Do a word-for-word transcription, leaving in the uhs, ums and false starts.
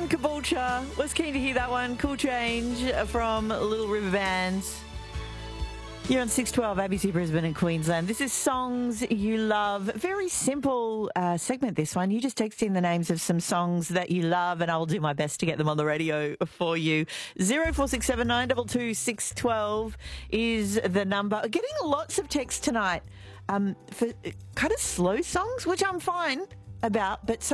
Caboolture was keen to hear that one. Cool Change from Little River Band. You're on six twelve A B C Brisbane and Queensland. This is Songs You Love. Very simple uh, segment, this one. You just text in the names of some songs that you love and I'll do my best to get them on the radio for you. zero four six seven nine two two six one two is the number. Getting lots of texts tonight um, for kind of slow songs, which I'm fine about, but some